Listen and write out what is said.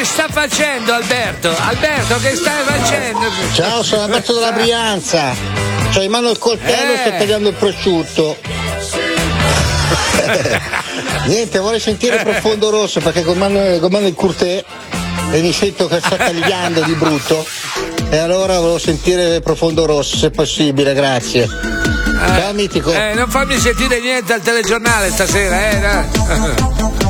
che sta facendo Alberto? Alberto, che stai facendo? Ciao, sono Alberto della Brianza. C'ho in mano il coltello e sto tagliando il prosciutto. Niente, vorrei sentire Profondo Rosso perché con mano il curtè e mi sento che sta tagliando di brutto. E allora volevo sentire Profondo Rosso, se possibile, grazie. Ciao Mitico. Non fammi sentire niente al telegiornale stasera,